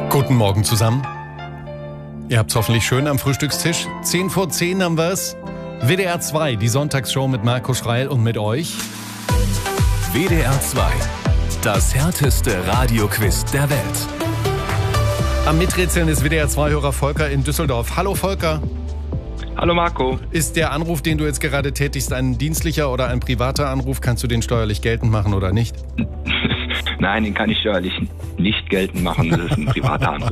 Guten Morgen zusammen. Ihr habt's hoffentlich schön am Frühstückstisch. 10 vor 10 haben wir's. WDR 2, die Sonntagsshow mit Marco Schreil und mit euch. WDR 2, das härteste Radioquiz der Welt. Am Miträtseln ist WDR 2-Hörer Volker in Düsseldorf. Hallo Volker. Hallo Marco. Ist der Anruf, den du jetzt gerade tätigst, ein dienstlicher oder ein privater Anruf? Kannst du den steuerlich geltend machen oder nicht? Nein, den kann ich steuerlich nicht geltend machen. Das ist ein privater Anruf.